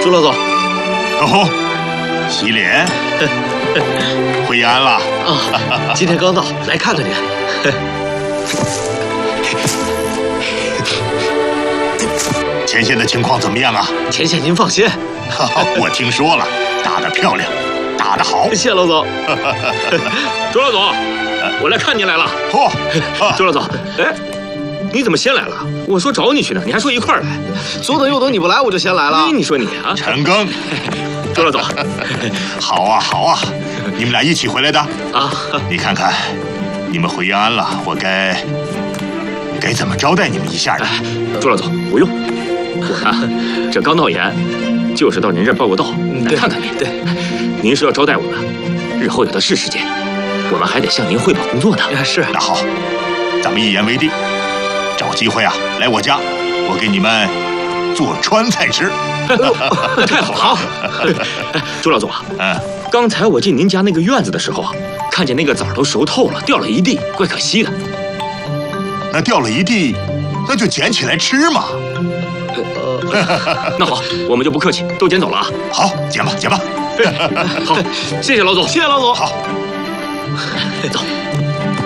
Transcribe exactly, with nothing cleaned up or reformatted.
朱老总。 哦，洗脸。回延安了。 啊，今天刚到，来看看您。 前线的情况怎么样啊？ 前线您放心。 我听说了，打得漂亮，打得好。 谢老总。 朱老总，我来看您来了。 嚯， 朱老总，哎，你怎么先来了？我说找你去呢，你还说一块儿来。 左等右等你不来，我就先来了。 哎，你说你啊？ 陈庚， 朱老总， 好啊好啊，你们俩一起回来的啊？ 你看看，你们回延安了，我该该怎么招待你们一下呢？ 朱老总，不用，我呢，这刚到延安，就是到您这儿报个到，来看看您。 对， 您是要招待我们，日后有的是时间，我们还得向您汇报工作呢。 是。 那好，咱们一言为定，找机会啊，来我家，我给你们做川菜吃。 太好了！朱老总啊， 嗯， 刚才我进您家那个院子的时候啊，看见那个枣都熟透了，掉了一地，怪可惜的。 那掉了一地，那就捡起来吃嘛。 那好，我们就不客气，都捡走了啊。 好，捡吧，捡吧。 好，谢谢老总， 谢谢老总。 好， 走。